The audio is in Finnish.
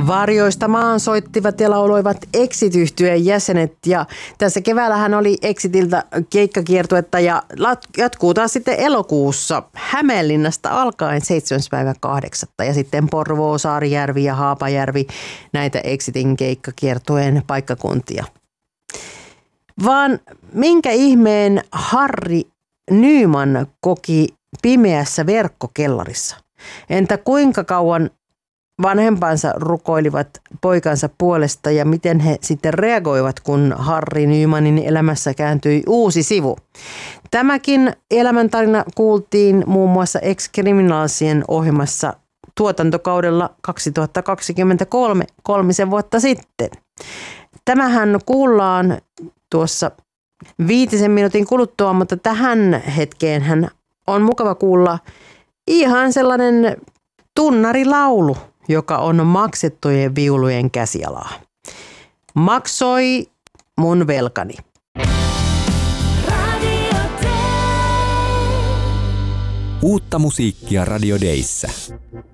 Varjoista maan soittivat ja lauloivat Exit-yhtyeen jäsenet ja tässä keväällähän oli Exitiltä keikkakiertuetta ja jatkuu taas sitten elokuussa Hämeenlinnasta alkaen 7.8. ja sitten Porvoo, Saarijärvi ja Haapajärvi näitä Exitin keikkakiertueen paikkakuntia. Vaan minkä ihmeen Harri Nyman koki pimeässä verkkokellarissa? Entä kuinka kauan vanhempansa rukoilivat poikansa puolesta ja miten he sitten reagoivat, kun Harri Nymanin elämässä kääntyi uusi sivu? Tämäkin elämäntarina kuultiin muun muassa Ex-Criminalsien ohjelmassa tuotantokaudella 2023, 3 vuotta sitten. Tämähän kuullaan tuossa 5 minuutin kuluttua, mutta tähän hetkeen hän on mukava kuulla ihan sellainen tunnarilaulu, joka on maksettujen viulujen käsialaa. Maksoi mun velkani. Uutta musiikkia Radio Dayssä.